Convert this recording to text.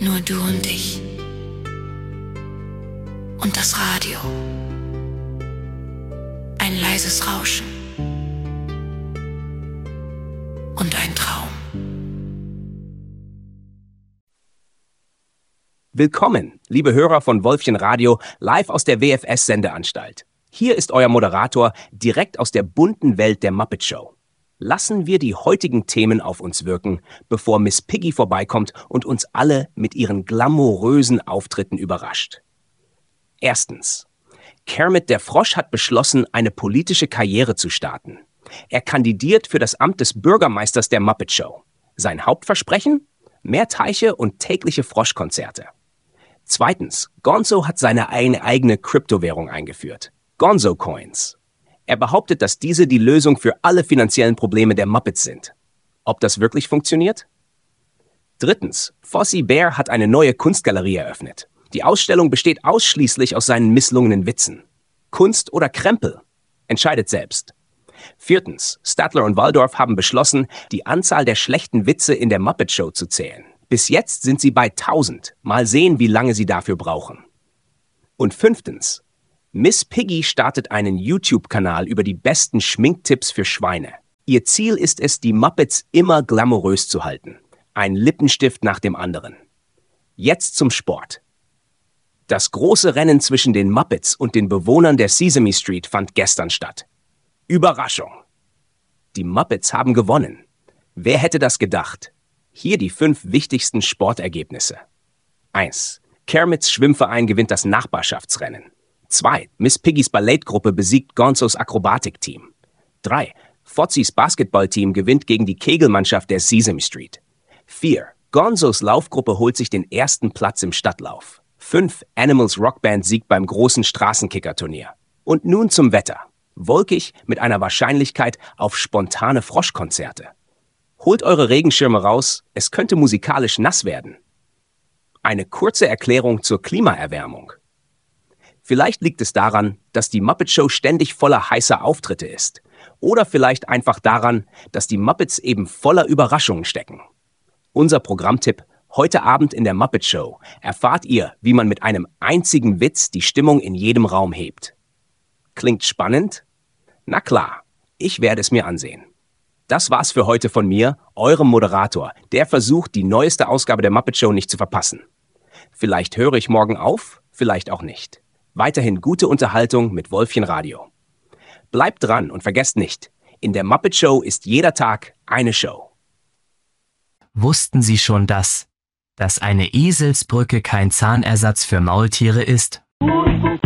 Nur du und ich. Und das Radio. Ein leises Rauschen. Und ein Traum. Willkommen, liebe Hörer von Wolfchen Radio, live aus der WFS-Sendeanstalt. Hier ist euer Moderator direkt aus der bunten Welt der Muppet Show. Lassen wir die heutigen Themen auf uns wirken, bevor Miss Piggy vorbeikommt und uns alle mit ihren glamourösen Auftritten überrascht. Erstens. Kermit der Frosch hat beschlossen, eine politische Karriere zu starten. Er kandidiert für das Amt des Bürgermeisters der Muppet Show. Sein Hauptversprechen? Mehr Teiche und tägliche Froschkonzerte. Zweitens. Gonzo hat seine eigene Kryptowährung eingeführt. Gonzo Coins. Er behauptet, dass diese die Lösung für alle finanziellen Probleme der Muppets sind. Ob das wirklich funktioniert? Drittens. Fozzie Bear hat eine neue Kunstgalerie eröffnet. Die Ausstellung besteht ausschließlich aus seinen misslungenen Witzen. Kunst oder Krempel? Entscheidet selbst. Viertens. Statler und Waldorf haben beschlossen, die Anzahl der schlechten Witze in der Muppet Show zu zählen. Bis jetzt sind sie bei 1000. Mal sehen, wie lange sie dafür brauchen. Und fünftens. Miss Piggy startet einen YouTube-Kanal über die besten Schminktipps für Schweine. Ihr Ziel ist es, die Muppets immer glamourös zu halten. Ein Lippenstift nach dem anderen. Jetzt zum Sport. Das große Rennen zwischen den Muppets und den Bewohnern der Sesame Street fand gestern statt. Überraschung! Die Muppets haben gewonnen. Wer hätte das gedacht? Hier die 5 wichtigsten Sportergebnisse. 1. Kermits Schwimmverein gewinnt das Nachbarschaftsrennen. 2. Miss Piggys Ballettgruppe besiegt Gonzos Akrobatikteam. 3. Fozzies Basketballteam gewinnt gegen die Kegelmannschaft der Sesame Street. 4. Gonzos Laufgruppe holt sich den ersten Platz im Stadtlauf. 5. Animals Rockband siegt beim großen Straßenkickerturnier. Und nun zum Wetter. Wolkig mit einer Wahrscheinlichkeit auf spontane Froschkonzerte. Holt eure Regenschirme raus, es könnte musikalisch nass werden. Eine kurze Erklärung zur Klimaerwärmung. Vielleicht liegt es daran, dass die Muppet Show ständig voller heißer Auftritte ist. Oder vielleicht einfach daran, dass die Muppets eben voller Überraschungen stecken. Unser Programmtipp: Heute Abend in der Muppet Show erfahrt ihr, wie man mit einem einzigen Witz die Stimmung in jedem Raum hebt. Klingt spannend? Na klar, ich werde es mir ansehen. Das war's für heute von mir, eurem Moderator, der versucht, die neueste Ausgabe der Muppet Show nicht zu verpassen. Vielleicht höre ich morgen auf, vielleicht auch nicht. Weiterhin gute Unterhaltung mit Wolfchen Radio. Bleibt dran und vergesst nicht, in der Muppet Show ist jeder Tag eine Show. Wussten Sie schon, dass eine Eselsbrücke kein Zahnersatz für Maultiere ist?